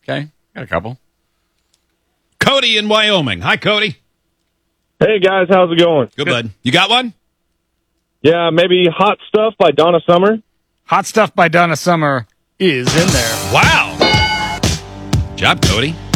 Okay, got a couple. Cody in Wyoming. Hi, Cody. Hey, guys. How's it going? Good, bud. You got one? Yeah, maybe Hot Stuff by Donna Summer. Hot Stuff by Donna Summer is in there. Wow. Good job, Cody.